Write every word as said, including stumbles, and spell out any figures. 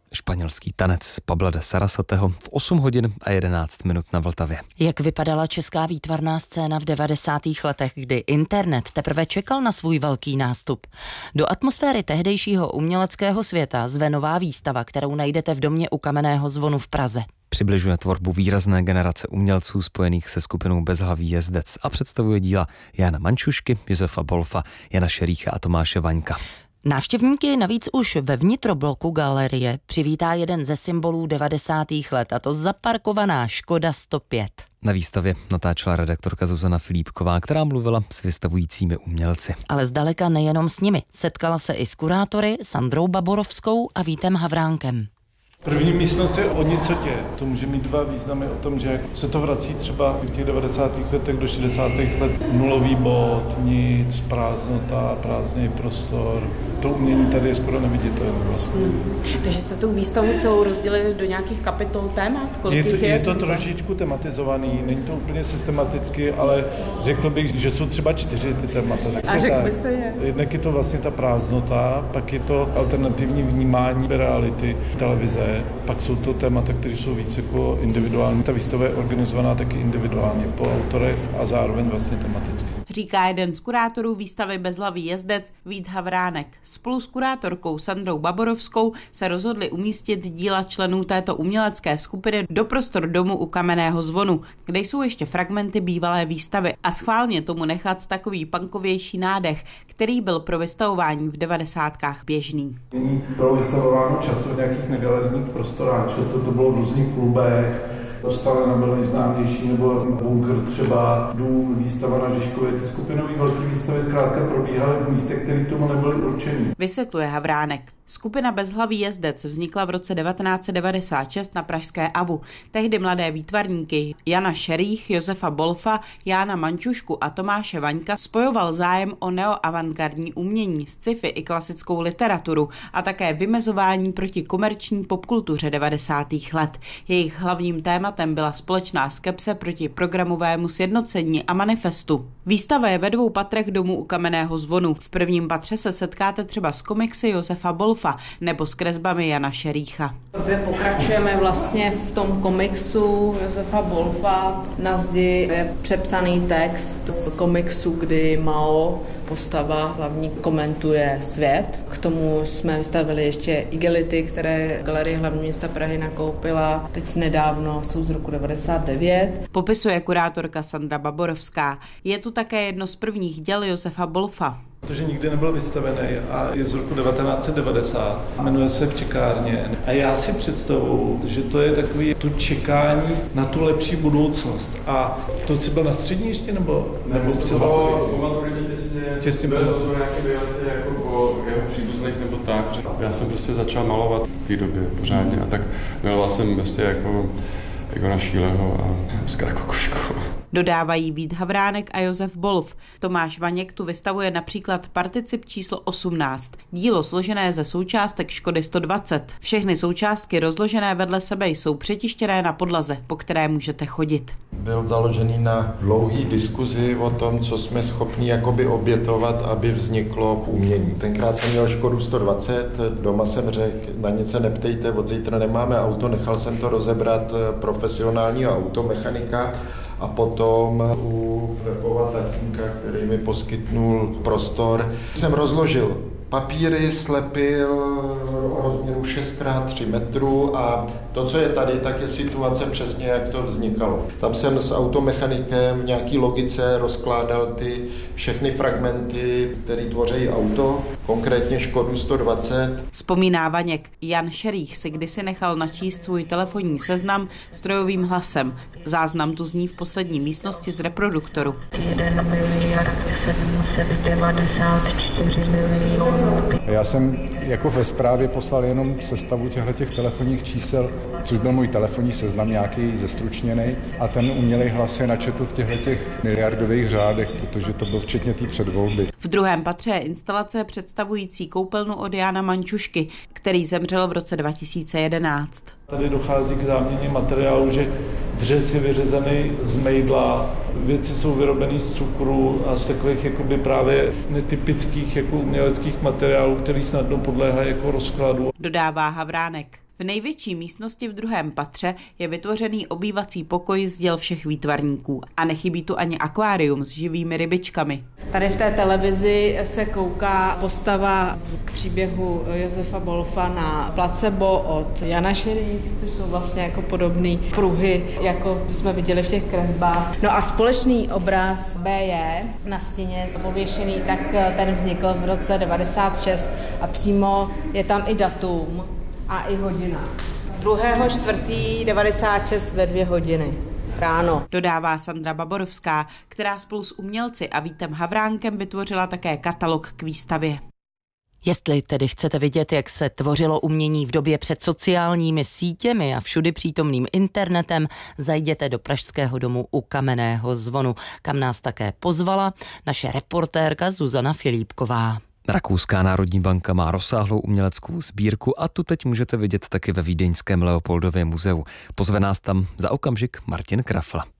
Španělský tanec Pabla de Sarasateho v osm hodin a jedenáct minut na Vltavě. Jak vypadala česká výtvarná scéna v devadesátých letech, kdy internet teprve čekal na svůj velký nástup? Do atmosféry tehdejšího uměleckého světa zve nová výstava, kterou najdete v domě u Kamenného zvonu v Praze. Přibližuje tvorbu výrazné generace umělců spojených se skupinou Bezhlavý jezdec a představuje díla Jana Mančušky, Josefa Bolfa, Jana Šerícha a Tomáše Vaňka. Návštěvníky navíc už ve vnitrobloku galerie přivítá jeden ze symbolů devadesátých let, a to zaparkovaná Škoda sto pět. Na výstavě natáčela redaktorka Zuzana Filipková, která mluvila s vystavujícími umělci. Ale zdaleka nejenom s nimi. Setkala se i s kurátory Sandrou Baborovskou a Vítem Havránkem. První místnost je o nicotě. To může mít dva významy o tom, že se to vrací třeba v těch devadesátých letech do šedesátých let. Nulový bod, nic, prázdnota, prázdný prostor. To umění tady je skoro neviditelné vlastně. Hmm. Takže jste tu výstavu celou rozdělili do nějakých kapitol témat? Je to, je, je to trošičku tematizovaný, není to úplně systematicky, ale řekl bych, že jsou třeba čtyři ty témata. A řekl byste je? Jednak je to vlastně ta prázdnota, pak je to alternativní vnímání reality televize, pak jsou to témata, které jsou víc jako individuální. Ta výstava je organizovaná taky individuálně po autorech a zároveň vlastně tematicky. Říká jeden z kurátorů výstavy Bezhlavý jezdec Vít Havránek. Spolu s kurátorkou Sandrou Baborovskou se rozhodli umístit díla členů této umělecké skupiny do prostor domu u Kamenného zvonu, kde jsou ještě fragmenty bývalé výstavy, a schválně tomu nechat takový punkovější nádech, který byl pro vystavování v devadesátkách běžný. Bylo vystavováno často v nějakých negalezních prostorách, často to bylo v různých klubech, Dostále nebyl nejznámější, nebo Bunkr třeba, Dům, výstava na Žižkově. Ty skupinové velké výstavy zkrátka probíhaly v místech, které k tomu nebyly určený. Vysvětluje Havránek. Skupina Bezhlavý jezdec vznikla v roce devatenáct set devadesát šest na pražské Avu. Tehdy mladé výtvarníky Jana Šerých, Josefa Bolfa, Jána Mančušku a Tomáše Vaňka spojoval zájem o neoavantgardní umění, sci-fi i klasickou literaturu a také vymezování proti komerční popkultuře devadesátých let. Jejich hlavním tématem byla společná skepse proti programovému sjednocení a manifestu. Výstava je ve dvou patrech domu u Kamenného zvonu. V prvním patře se setkáte třeba s komiksy Josefa Bolfa nebo s kresbami Jana Šerícha. Pokračujeme vlastně v tom komiksu Josefa Bolfa. Na zdi je přepsaný text z komiksu, kdy Mao, postava hlavní, komentuje svět. K tomu jsme vystavili ještě igelity, které Galerie hlavního města Prahy nakoupila teď nedávno, jsou z roku devadesát devět. Popisuje kurátorka Sandra Baborovská. Je tu také jedno z prvních děl Josefa Bolfa. Protože nikdy nebyl vystavený a je z roku devatenáct set devadesát. Jmenuje se V čekárně. A já si představuji, že to je takový to čekání na tu lepší budoucnost. A to si byl na střední ještě, nebo? Nebo to bylo po maturitě těsně, těsně bylo to nějaké vyletě jako po jeho příbuzných nebo tak. Já jsem prostě začal malovat v té době pořádně a tak miloval jsem prostě jako Igora Šíleho a Oskara Kokošku. Dodávají Vít Havránek a Josef Bolf. Tomáš Vaněk tu vystavuje například particip číslo osmnáct, dílo složené ze součástek Škody sto dvacet. Všechny součástky rozložené vedle sebe jsou přetištěné na podlaze, po které můžete chodit. Byl založený na dlouhý diskuzi o tom, co jsme schopni jakoby obětovat, aby vzniklo umění. Tenkrát jsem měl Škodu sto dvacet, doma jsem řekl, na nic se neptejte, od zítra nemáme auto, nechal jsem to rozebrat profesionálního automechanika. A potom u webova tatínka, který mi poskytnul prostor, jsem rozložil papíry, slepil rozměru šest krát tři metrů a to, co je tady, tak je situace přesně, jak to vznikalo. Tam jsem s automechanikem v nějaký logice rozkládal ty všechny fragmenty, které tvoří auto, konkrétně Škodu sto dvacet. Vzpomíná Vaněk. Jan Šerých si kdysi nechal načíst svůj telefonní seznam strojovým hlasem. Záznam tu zní v poslední místnosti z reproduktoru. jeden miliard sedm set devadesát čtyři milionů. Já jsem jako ve zprávě poslal jenom sestavu těchto telefonních čísel, což byl můj telefonní seznam nějaký zestručněný a ten umělej hlas je načetl v těchto miliardových řádech, protože to bylo včetně té předvolby. V druhém patře je instalace představující koupelnu od Jána Mančušky, který zemřel v roce dva tisíce jedenáct. Tady dochází k záměně materiálu, že dřez je vyřezaný z mejdla, věci jsou vyrobený z cukru a z takových jakoby právě netypických jako uměleckých materiálů, který snadno podléhají jako rozkladu. Dodává Havránek. V největší místnosti v druhém patře je vytvořený obývací pokoj z děl všech výtvarníků a nechybí tu ani akvárium s živými rybičkami. Tady v té televizi se kouká postava z příběhu Josefa Bolfa na placebo od Jana Šerých, což jsou vlastně jako podobné pruhy, jako jsme viděli v těch kresbách. No a společný obraz bé jé na stěně pověšený, tak ten vznikl v roce devadesát šest a přímo je tam i datum a i hodina. druhého čtvrtého devadesát šest ve dvě hodiny ráno. Dodává Sandra Baborovská, která spolu s umělci a Vítem Havránkem vytvořila také katalog k výstavě. Jestli tedy chcete vidět, jak se tvořilo umění v době před sociálními sítěmi a všudy přítomným internetem, zajděte do Pražského domu u Kamenného zvonu, kam nás také pozvala naše reportérka Zuzana Filipková. Rakouská národní banka má rozsáhlou uměleckou sbírku a tu teď můžete vidět taky ve vídeňském Leopoldově muzeu. Pozve nás tam za okamžik Martin Krafla.